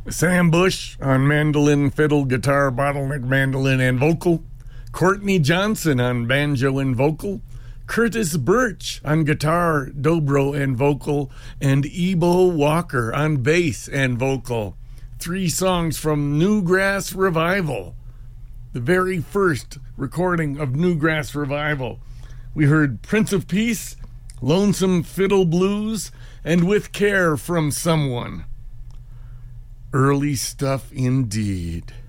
Sam Bush on mandolin, fiddle, guitar, bottleneck mandolin, and vocal. Courtney Johnson on banjo and vocal. Curtis Birch on guitar, dobro, and vocal. And Ebo Walker on bass and vocal. 3 songs from Newgrass Revival, the very first recording of Newgrass Revival. We heard Prince of Peace, Lonesome Fiddle Blues, and With Care from Someone. Early stuff indeed.